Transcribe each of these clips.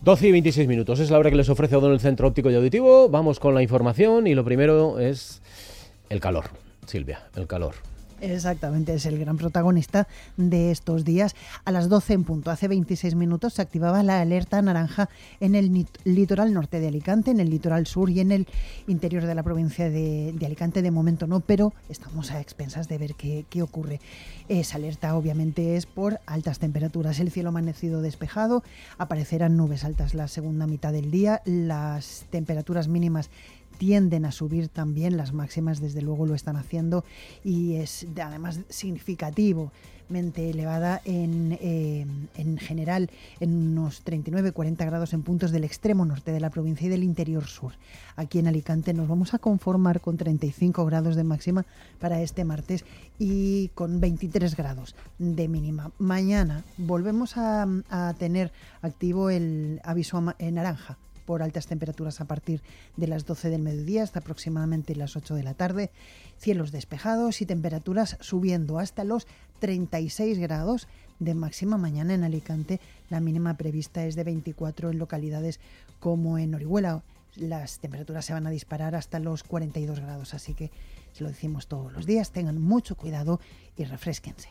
12 y 26 minutos, es la hora que les ofrece O'Donnell Centro Óptico y Auditivo. Vamos con la información y lo primero es el calor, Silvia, el calor. Exactamente, es el gran protagonista de estos días. A las 12 en punto, hace 26 minutos, se activaba la alerta naranja en el litoral norte de Alicante, en el litoral sur y en el interior de la provincia de Alicante. De momento no, pero estamos a expensas de ver qué ocurre. Esa alerta obviamente es por altas temperaturas. El cielo amanecido despejado, aparecerán nubes altas la segunda mitad del día, las temperaturas mínimas tienden a subir también, las máximas desde luego lo están haciendo y es además significativamente elevada en general en unos 39-40 grados en puntos del extremo norte de la provincia y del interior sur. Aquí en Alicante nos vamos a conformar con 35 grados de máxima para este martes y con 23 grados de mínima. Mañana volvemos a tener activo el aviso naranja por altas temperaturas a partir de las 12 del mediodía hasta aproximadamente las 8 de la tarde, cielos despejados y temperaturas subiendo hasta los 36 grados de máxima. Mañana en Alicante la mínima prevista es de 24 en localidades como en Orihuela. Las temperaturas se van a disparar hasta los 42 grados, así que se lo decimos todos los días, tengan mucho cuidado y refrésquense.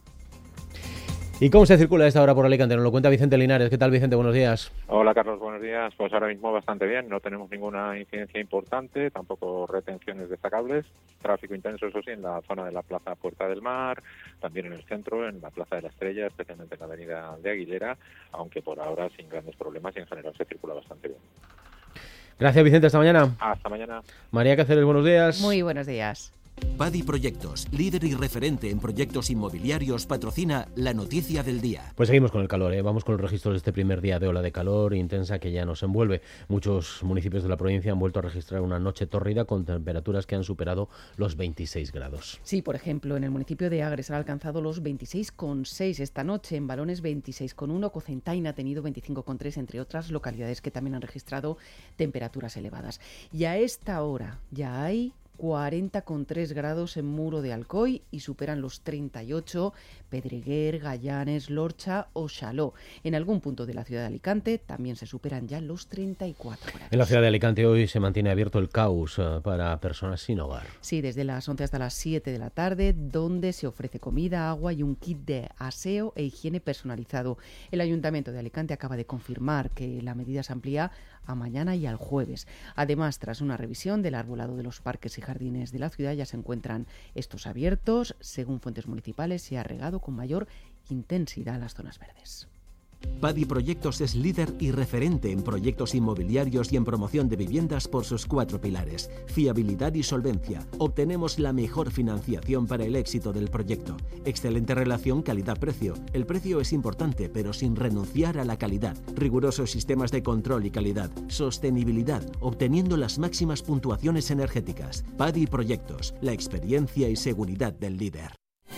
¿Y cómo se circula a esta hora por Alicante? Nos lo cuenta Vicente Linares. ¿Qué tal, Vicente? Buenos días. Hola, Carlos. Buenos días. Pues ahora mismo bastante bien. No tenemos ninguna incidencia importante, tampoco retenciones destacables. Tráfico intenso, eso sí, en la zona de la Plaza Puerta del Mar, también en el centro, en la Plaza de la Estrella, especialmente en la avenida de Aguilera, aunque por ahora sin grandes problemas y en general se circula bastante bien. Gracias, Vicente. Hasta mañana. Hasta mañana. María Cáceres, buenos días. Muy buenos días. Padi Proyectos, líder y referente en proyectos inmobiliarios, patrocina la noticia del día. Pues seguimos con el calor, ¿eh? Vamos con los registros de este primer día de ola de calor intensa que ya nos envuelve. Muchos municipios de la provincia han vuelto a registrar una noche tórrida con temperaturas que han superado los 26 grados. Sí, por ejemplo, en el municipio de Agres han alcanzado los 26,6 esta noche, en Balones 26,1, Cocentaina ha tenido 25,3, entre otras localidades que también han registrado temperaturas elevadas. Y a esta hora ya hay 40,3 grados en Muro de Alcoy y superan los 38 Pedreguer, Gallanes, Lorcha o Xaló. En algún punto de la ciudad de Alicante también se superan ya los 34 grados. En la ciudad de Alicante hoy se mantiene abierto el CAUS para personas sin hogar. Sí, desde las 11 hasta las 7 de la tarde, donde se ofrece comida, agua y un kit de aseo e higiene personalizado. El Ayuntamiento de Alicante acaba de confirmar que la medida se amplía a mañana y al jueves. Además, tras una revisión del arbolado de los parques y jardines de la ciudad, ya se encuentran estos abiertos. Según fuentes municipales, se ha regado con mayor intensidad las zonas verdes. Padi Proyectos es líder y referente en proyectos inmobiliarios y en promoción de viviendas por sus 4 pilares: fiabilidad y solvencia. Obtenemos la mejor financiación para el éxito del proyecto. Excelente relación calidad-precio. El precio es importante, pero sin renunciar a la calidad. Rigurosos sistemas de control y calidad. Sostenibilidad, obteniendo las máximas puntuaciones energéticas. Padi Proyectos, la experiencia y seguridad del líder.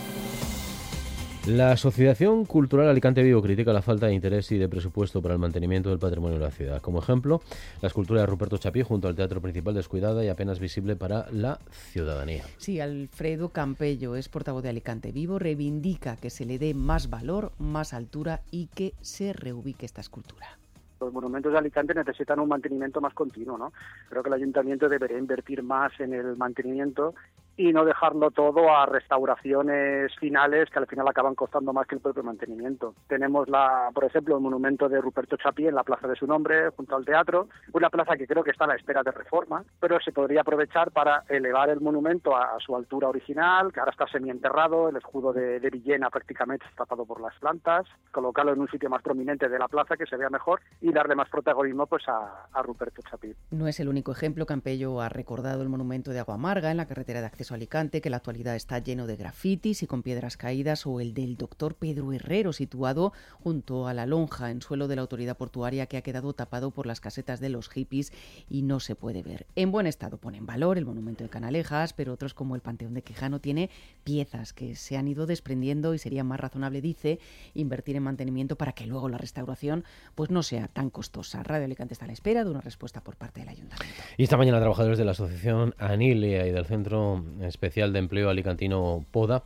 La Asociación Cultural Alicante Vivo critica la falta de interés y de presupuesto para el mantenimiento del patrimonio de la ciudad. Como ejemplo, la escultura de Ruperto Chapí junto al Teatro Principal descuidada y apenas visible para la ciudadanía. Sí, Alfredo Campello es portavoz de Alicante Vivo, reivindica que se le dé más valor, más altura y que se reubique esta escultura. Los monumentos de Alicante necesitan un mantenimiento más continuo, ¿no? Creo que el ayuntamiento debería invertir más en el mantenimiento y no dejarlo todo a restauraciones finales que al final acaban costando más que el propio mantenimiento. Tenemos, por ejemplo, el monumento de Ruperto Chapí en la plaza de su nombre, junto al teatro, una plaza que creo que está a la espera de reforma, pero se podría aprovechar para elevar el monumento a su altura original, que ahora está semienterrado, el escudo de Villena prácticamente está tapado por las plantas, colocarlo en un sitio más prominente de la plaza que se vea mejor y darle más protagonismo pues a Ruperto Chapí. No es el único ejemplo. Campello ha recordado el monumento de Agua Amarga en la carretera de acceso a Alicante, que en la actualidad está lleno de grafitis y con piedras caídas, o el del doctor Pedro Herrero, situado junto a la lonja en suelo de la autoridad portuaria, que ha quedado tapado por las casetas de los hippies y no se puede ver. En buen estado pone en valor el monumento de Canalejas, pero otros como el Panteón de Quijano tiene piezas que se han ido desprendiendo y sería más razonable, dice, invertir en mantenimiento para que luego la restauración pues no sea tan costosa. Radio Alicante está a la espera de una respuesta por parte del Ayuntamiento. Y esta mañana trabajadores de la Asociación Anilia y del Centro Especial de Empleo Alicantino Poda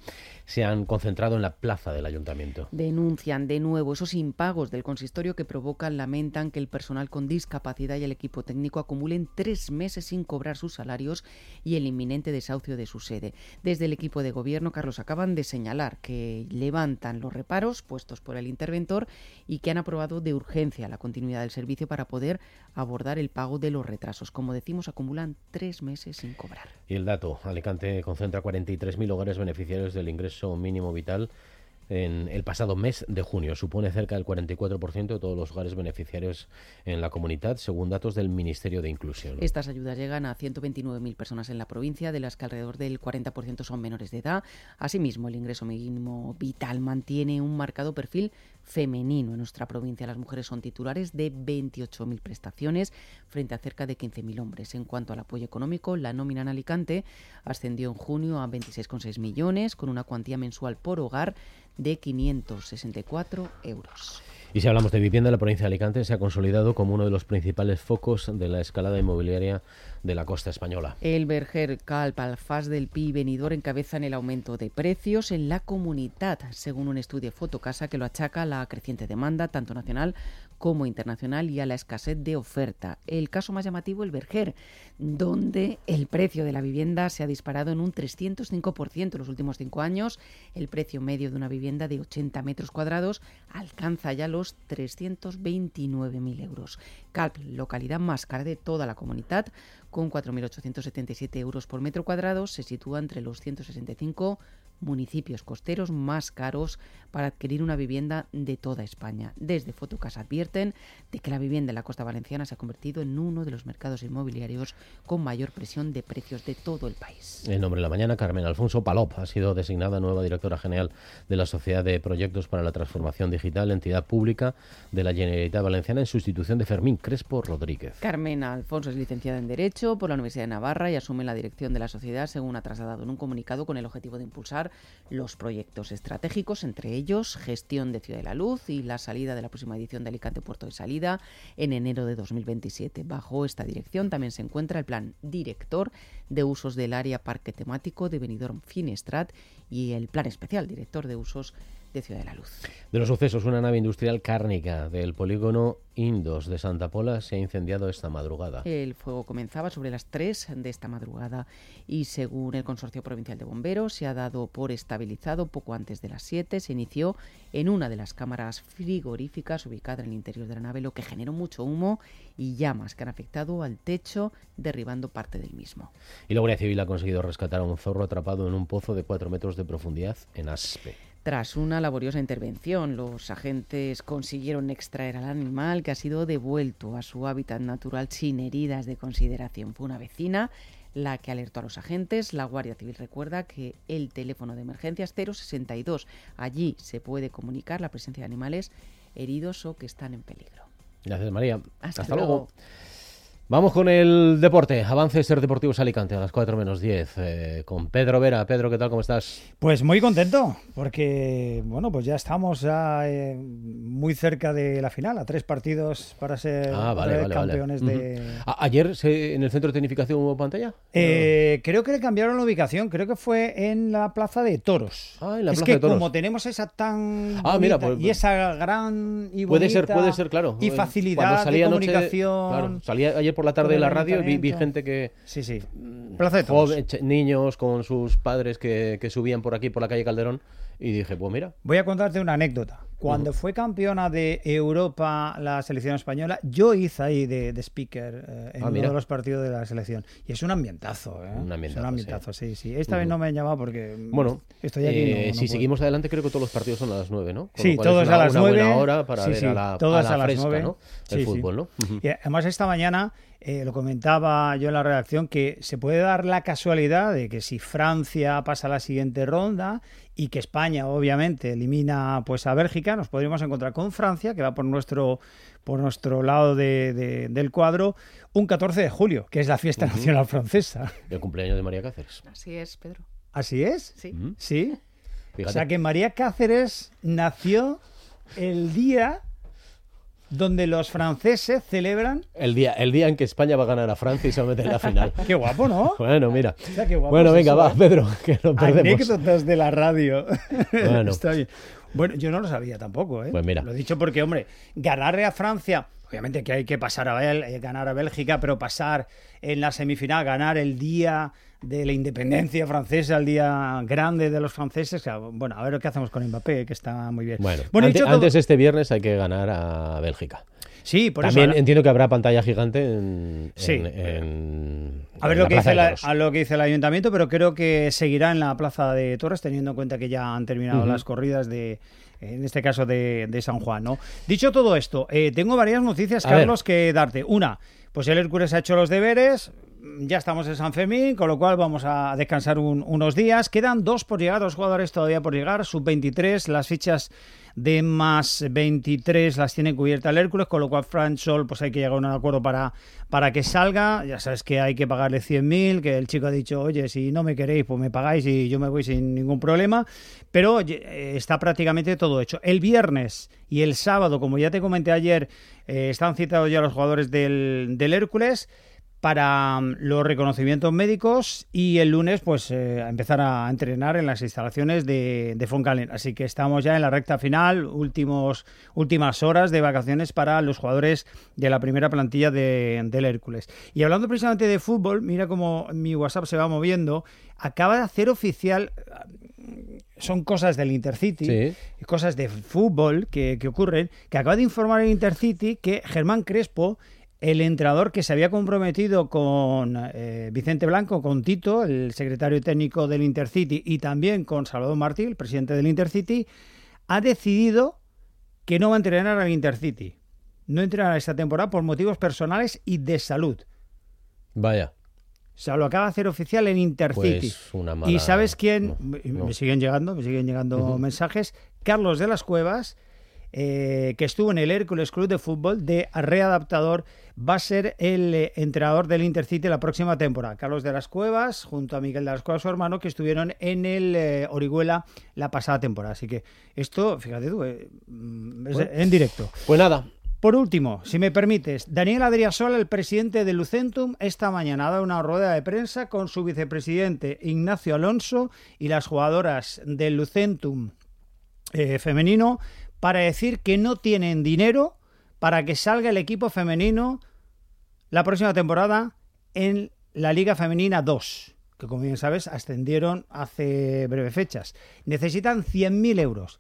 se han concentrado en la plaza del ayuntamiento. Denuncian de nuevo esos impagos del consistorio que provocan, lamentan que el personal con discapacidad y el equipo técnico acumulen 3 meses sin cobrar sus salarios y el inminente desahucio de su sede. Desde el equipo de gobierno, Carlos, acaban de señalar que levantan los reparos puestos por el interventor y que han aprobado de urgencia la continuidad del servicio para poder abordar el pago de los retrasos. Como decimos, acumulan 3 meses sin cobrar. Y el dato, Alicante concentra 43.000 hogares beneficiarios del ingreso mínimo vital en el pasado mes de junio. Supone cerca del 44% de todos los hogares beneficiarios en la comunidad, según datos del Ministerio de Inclusión. Estas ayudas llegan a 129.000 personas en la provincia, de las que alrededor del 40% son menores de edad. Asimismo, el ingreso mínimo vital mantiene un marcado perfil femenino. En nuestra provincia las mujeres son titulares de 28.000 prestaciones frente a cerca de 15.000 hombres. En cuanto al apoyo económico, la nómina en Alicante ascendió en junio a 26,6 millones, con una cuantía mensual por hogar de 564 euros. Y si hablamos de vivienda, la provincia de Alicante se ha consolidado como uno de los principales focos de la escalada inmobiliaria de la costa española. El Berger, Calp, Alfás del Pi y Benidorm encabezan el aumento de precios en la comunidad, según un estudio Fotocasa que lo achaca a la creciente demanda, tanto nacional como internacional, y a la escasez de oferta. El caso más llamativo, el Berger, donde el precio de la vivienda se ha disparado en un 305% en los últimos 5 años. El precio medio de una vivienda de 80 metros cuadrados alcanza ya los 329.000 euros. Calp, localidad más cara de toda la comunidad, con 4.877 euros por metro cuadrado, se sitúa entre los 165 municipios costeros más caros para adquirir una vivienda de toda España. Desde Fotocasa advierten de que la vivienda en la costa valenciana se ha convertido en uno de los mercados inmobiliarios con mayor presión de precios de todo el país. En Nombre de la Mañana, Carmen Alfonso Palop ha sido designada nueva directora general de la Sociedad de Proyectos para la Transformación Digital, entidad pública de la Generalitat Valenciana, en sustitución de Fermín Crespo Rodríguez. Carmen Alfonso es licenciada en Derecho por la Universidad de Navarra y asume la dirección de la sociedad, según ha trasladado en un comunicado, con el objetivo de impulsar los proyectos estratégicos, entre ellos gestión de Ciudad de la Luz y la salida de la próxima edición de Alicante Puerto de Salida en enero de 2027. Bajo esta dirección también se encuentra el plan director de usos del área parque temático de Benidorm Finestrat y el plan especial director de usos de Ciudad de la Luz. De los sucesos, una nave industrial cárnica del polígono Indos de Santa Pola se ha incendiado esta madrugada. El fuego comenzaba sobre las 3 de esta madrugada y, según el Consorcio Provincial de Bomberos, se ha dado por estabilizado poco antes de las 7. Se inició en una de las cámaras frigoríficas ubicada en el interior de la nave, lo que generó mucho humo y llamas que han afectado al techo, derribando parte del mismo. Y la Guardia Civil ha conseguido rescatar a un zorro atrapado en un pozo de 4 metros de profundidad en Aspe. Tras una laboriosa intervención, los agentes consiguieron extraer al animal, que ha sido devuelto a su hábitat natural sin heridas de consideración. Fue una vecina la que alertó a los agentes. La Guardia Civil recuerda que el teléfono de emergencias 062, allí se puede comunicar la presencia de animales heridos o que están en peligro. Gracias, María. Hasta luego. Vamos con el deporte. Avance Ser Deportivos Alicante a las 4 menos 10 con Pedro Vera. Pedro, ¿qué tal? ¿Cómo estás? Pues muy contento porque, bueno, pues ya estamos muy cerca de la final, a 3 partidos para ser campeones de... ¿Ayer en el centro de tecnificación hubo pantalla? Creo que le cambiaron la ubicación, creo que fue en la Plaza de Toros. En la Plaza de Toros. Como tenemos esa tan bonita, mira, pues, y esa gran y bonita puede ser, claro. Y facilidad de comunicación. Claro, salía ayer por la tarde de la radio y vi gente que... Sí. Plaza de Toros. Niños con sus padres que subían por aquí, por la calle Calderón, y dije, pues mira. Voy a contarte una anécdota. Cuando fue campeona de Europa la selección española, yo hice ahí de speaker en uno de los partidos de la selección. Y es un ambientazo, ¿eh? Un ambientazo, sí. Esta vez no me han llamado porque estoy aquí. Si seguimos adelante, creo que todos los partidos son a las 9, ¿no? Sí, todos a las 9. Una buena hora para ver a la fresca, 9. ¿No? El fútbol, ¿no? Y además esta mañana... lo comentaba yo en la redacción, que se puede dar la casualidad de que si Francia pasa a la siguiente ronda y que España obviamente elimina pues a Bélgica, nos podríamos encontrar con Francia, que va por nuestro lado del cuadro, un 14 de julio, que es la fiesta nacional francesa. El cumpleaños de María Cáceres. Así es, Pedro. ¿Así es? Sí. ¿Sí? Fíjate. O sea que María Cáceres nació el día donde los franceses celebran... El día en que España va a ganar a Francia y se va a meter en la final. Qué guapo, ¿no? Bueno, mira. O sea, qué guapo Bueno, es venga, eso, va, Pedro, que nos perdemos. Anécdotas de la radio. Bueno. Está bien. Bueno, yo no lo sabía tampoco, ¿eh? Pues mira. Lo he dicho porque, hombre, ganarle a Francia, obviamente que hay que pasar ganar a Bélgica, pero pasar en la semifinal, ganar el día de la independencia francesa, el día grande de los franceses. Bueno, a ver qué hacemos con Mbappé, que está muy bien. Bueno, dicho antes este viernes hay que ganar a Bélgica. Sí, por También eso. entiendo que habrá pantalla gigante A ver lo que dice el ayuntamiento, pero creo que seguirá en la Plaza de Toros, teniendo en cuenta que ya han terminado las corridas en este caso de San Juan, ¿no? Dicho todo esto, tengo varias noticias, Carlos, que darte. Una, pues el Hércules ha hecho los deberes, ya estamos en San Fermín, con lo cual vamos a descansar unos días. Quedan 2 por llegar, 2 jugadores todavía por llegar, sub-23, las fichas de más 23 las tiene cubierta el Hércules, con lo cual Fran Sol, pues hay que llegar a un acuerdo para que salga. Ya sabes que hay que pagarle 100.000, que el chico ha dicho, oye, si no me queréis, pues me pagáis y yo me voy sin ningún problema, pero está prácticamente todo hecho. El viernes y el sábado, como ya te comenté ayer, están citados ya los jugadores del Hércules para los reconocimientos médicos, y el lunes pues a empezar a entrenar en las instalaciones de Fontcalent. Así que estamos ya en la recta final, últimas horas de vacaciones para los jugadores de la primera plantilla del Hércules. Y hablando precisamente de fútbol, mira cómo mi WhatsApp se va moviendo. Acaba de hacer oficial, son cosas del Intercity, sí, cosas de fútbol que ocurren, que acaba de informar el Intercity que Germán Crespo, el entrenador que se había comprometido con Vicente Blanco, con Tito, el secretario técnico del Intercity, y también con Salvador Martí, el presidente del Intercity, ha decidido que no va a entrenar al Intercity. No entrenará esta temporada por motivos personales y de salud. Vaya. O sea, lo acaba de hacer oficial en Intercity. Pues una mala... ¿Y sabes quién? No. Me siguen llegando mensajes. Carlos de las Cuevas, que estuvo en el Hércules Club de Fútbol de readaptador, va a ser el entrenador del Intercity la próxima temporada. Carlos de las Cuevas, junto a Miguel de las Cuevas, su hermano, que estuvieron en el Orihuela la pasada temporada. Así que esto, fíjate tú, en directo. Pues nada. Por último, si me permites, Daniel Adriasola, el presidente de Lucentum, esta mañana ha dado una rueda de prensa con su vicepresidente Ignacio Alonso y las jugadoras del Lucentum femenino, para decir que no tienen dinero para que salga el equipo femenino la próxima temporada en la Liga Femenina 2, que como bien sabes ascendieron hace breves fechas. Necesitan 100.000 euros.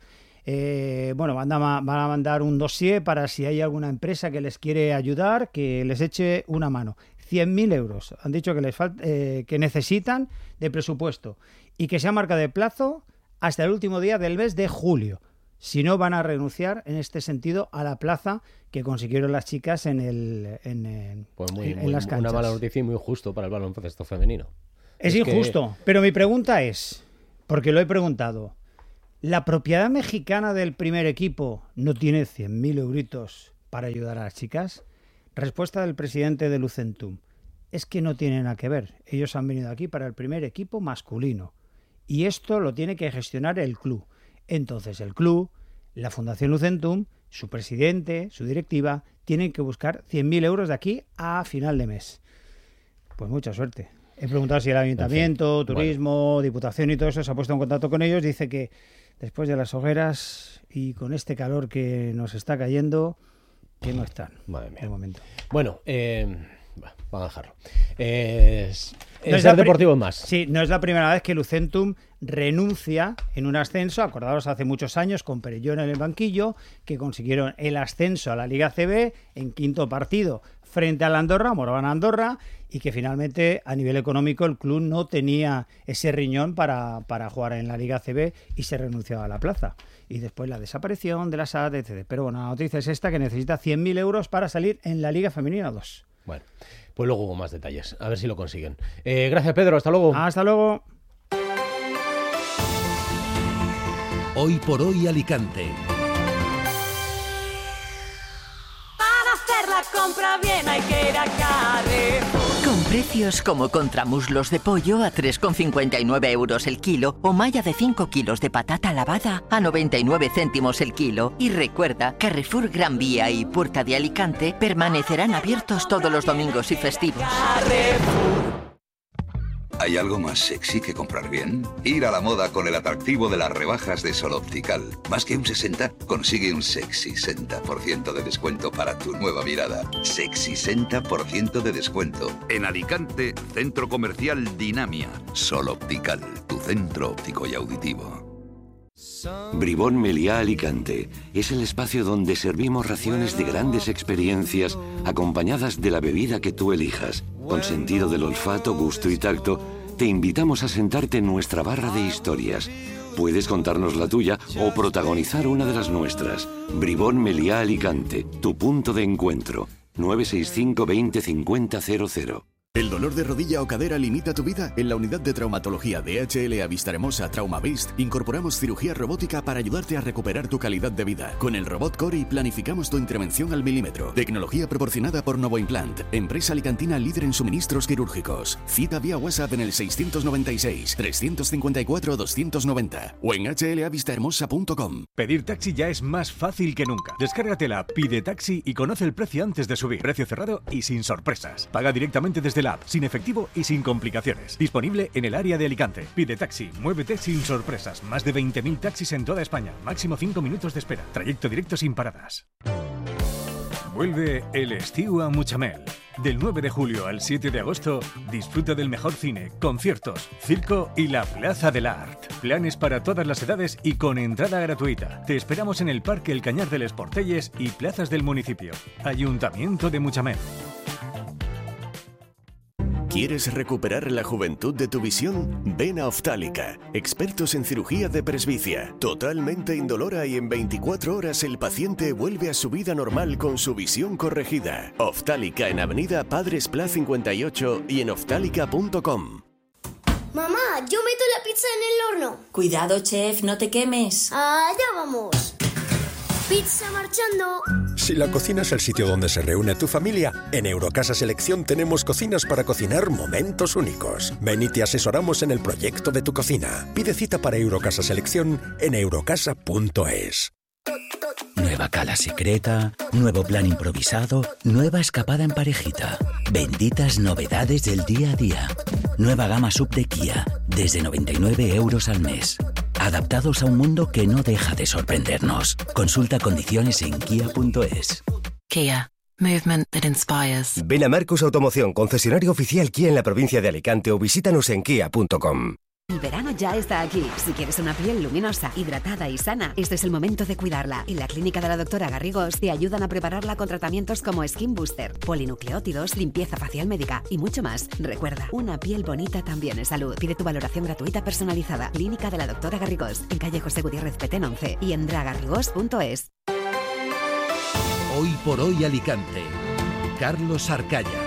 Van a mandar un dossier para si hay alguna empresa que les quiere ayudar, que les eche una mano. 100.000 euros. Han dicho que que necesitan de presupuesto y que se ha marcado de plazo hasta el último día del mes de julio. Si no, van a renunciar en este sentido a la plaza que consiguieron las chicas en las canchas. Una mala noticia y muy justo para el baloncesto femenino. Es injusto, pero mi pregunta es, porque lo he preguntado, ¿la propiedad mexicana del primer equipo no tiene 100.000 euritos para ayudar a las chicas? Respuesta del presidente de Lucentum: es que no tiene nada que ver. Ellos han venido aquí para el primer equipo masculino y esto lo tiene que gestionar el club. Entonces el club, la Fundación Lucentum, su presidente, su directiva, tienen que buscar 100.000 euros de aquí a final de mes. Pues mucha suerte. He preguntado si el ayuntamiento, turismo, diputación y todo eso se ha puesto en contacto con ellos. Dice que después de las hogueras y con este calor que nos está cayendo, que no están. Madre mía. De momento. Bueno, vamos a dejarlo. No es deportivo más. Sí, no es la primera vez que Lucentum renuncia en un ascenso. Acordaros hace muchos años con Perellón en el banquillo, que consiguieron el ascenso a la Liga CB en quinto partido frente al Andorra, Moraván Andorra, y que finalmente a nivel económico el club no tenía ese riñón para jugar en la Liga CB y se renunciaba a la plaza. Y después la desaparición de la SAD, etc. Pero bueno, la noticia es esta, que necesita 100.000 euros para salir en la Liga Femenina 2. Bueno, pues luego más detalles, a ver si lo consiguen. Gracias, Pedro, hasta luego. Hasta luego. Hoy por hoy Alicante. Para hacer la compra bien hay que ir a Carrefour. Compra Precios como contramuslos de pollo a 3,59 euros el kilo o malla de 5 kilos de patata lavada a 99 céntimos el kilo. Y recuerda, Carrefour Gran Vía y Puerta de Alicante permanecerán abiertos todos los domingos y festivos. ¿Hay algo más sexy que comprar bien? Ir a la moda con el atractivo de las rebajas de Sol Optical. Más que un 60, consigue un sexy 60% de descuento para tu nueva mirada. Sexy 60% de descuento. En Alicante, Centro Comercial Dinamia. Sol Optical, tu centro óptico y auditivo. Bribón Meliá Alicante es el espacio donde servimos raciones de grandes experiencias acompañadas de la bebida que tú elijas. Con sentido del olfato, gusto y tacto, te invitamos a sentarte en nuestra barra de historias. Puedes contarnos la tuya o protagonizar una de las nuestras. Bribón Meliá Alicante, tu punto de encuentro. 965 20 50 00. ¿El dolor de rodilla o cadera limita tu vida? En la unidad de traumatología de HLA Vistahermosa TraumaVist incorporamos cirugía robótica para ayudarte a recuperar tu calidad de vida. Con el robot Cori planificamos tu intervención al milímetro. Tecnología proporcionada por Novoimplant, empresa alicantina líder en suministros quirúrgicos. Cita vía WhatsApp en el 696 354 290 o en hlavistahermosa.com. Pedir taxi ya es más fácil que nunca. Descárgate la app Pide Taxi y conoce el precio antes de subir. Precio cerrado y sin sorpresas. Paga directamente desde la app, sin efectivo y sin complicaciones. Disponible en el área de Alicante. Pide taxi, muévete sin sorpresas. Más de 20.000 taxis en toda España. Máximo 5 minutos de espera. Trayecto directo sin paradas. Vuelve el estiu a Mutxamel. Del 9 de julio al 7 de agosto, disfruta del mejor cine, conciertos, circo y la Plaza del Art. Planes para todas las edades y con entrada gratuita. Te esperamos en el Parque El Cañar de les Portelles y plazas del municipio. Ayuntamiento de Mutxamel. ¿Quieres recuperar la juventud de tu visión? Ven a Oftálmica, expertos en cirugía de presbicia. Totalmente indolora y en 24 horas el paciente vuelve a su vida normal con su visión corregida. Oftálmica en Avenida Padres Pla 58 y en oftálmica.com. Mamá, yo meto la pizza en el horno. Cuidado, chef, no te quemes. ¡Allá vamos! ¡Pizza marchando! Si la cocina es el sitio donde se reúne tu familia, en Eurocasa Selección tenemos cocinas para cocinar momentos únicos. Ven y te asesoramos en el proyecto de tu cocina. Pide cita para Eurocasa Selección en eurocasa.es. Nueva cala secreta, nuevo plan improvisado, nueva escapada en parejita. Benditas novedades del día a día. Nueva gama sub de Kia, desde 99 euros al mes. Adaptados a un mundo que no deja de sorprendernos. Consulta condiciones en kia.es. Kia. Movement that inspires. Ven a Marcus Automoción, concesionario oficial Kia en la provincia de Alicante o visítanos en kia.com. El verano ya está aquí. Si quieres una piel luminosa, hidratada y sana, este es el momento de cuidarla. En la clínica de la doctora Garrigós te ayudan a prepararla con tratamientos como Skin Booster, polinucleótidos, limpieza facial médica y mucho más. Recuerda, una piel bonita también es salud. Pide tu valoración gratuita personalizada. Clínica de la doctora Garrigós, en calle José Gutiérrez Petén 11 y en dragarrigós.es. Hoy por hoy Alicante. Carlos Arcaya.